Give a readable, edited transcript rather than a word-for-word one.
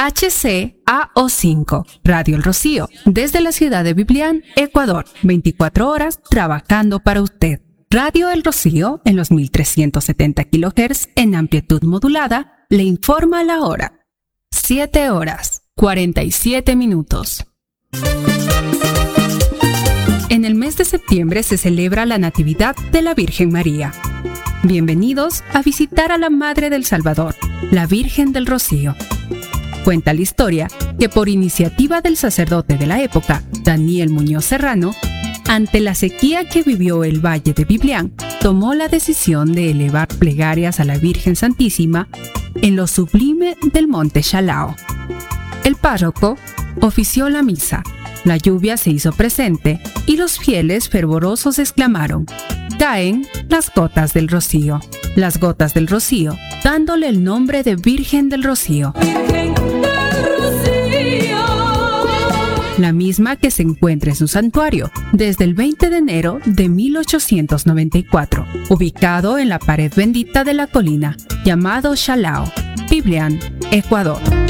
HCAO5, Radio El Rocío, desde la ciudad de Biblián, Ecuador, 24 horas trabajando para usted. Radio El Rocío, en los 1370 kHz en amplitud modulada, le informa la hora. 7 horas, 47 minutos. En el mes de septiembre se celebra la Natividad de la Virgen María. Bienvenidos a visitar a la Madre del Salvador, la Virgen del Rocío. Cuenta la historia que por iniciativa del sacerdote de la época, Daniel Muñoz Serrano, ante la sequía que vivió el Valle de Biblián, tomó la decisión de elevar plegarias a la Virgen Santísima en lo sublime del monte Shalao. El párroco ofició la misa, la lluvia se hizo presente y los fieles fervorosos exclamaron: «Caen las gotas del rocío», las gotas del rocío, dándole el nombre de Virgen del Rocío. La misma que se encuentra en su santuario desde el 20 de enero de 1894, ubicado en la pared bendita de la colina, llamado Shalao, Biblián, Ecuador.